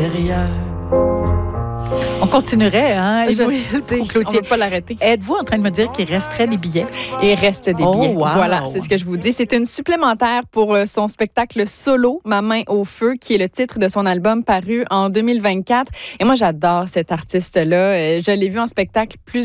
derrière. On continuerait, hein? Je sais, on Cloutier. ne peut pas l'arrêter. Êtes-vous en train de me dire qu'il resterait des billets? Il reste des billets. wow. Voilà, c'est ce que je vous dis. C'est une supplémentaire pour son spectacle solo, Ma main au feu, qui est le titre de son album paru en 2024. Et moi, j'adore cet artiste-là. Je l'ai vu en spectacle plusieurs